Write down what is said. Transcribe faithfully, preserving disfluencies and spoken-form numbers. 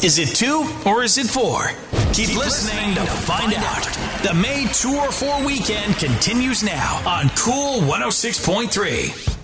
Is it two or is it four? Keep listening to find out. The May two or four weekend continues now on Cool one oh six point three.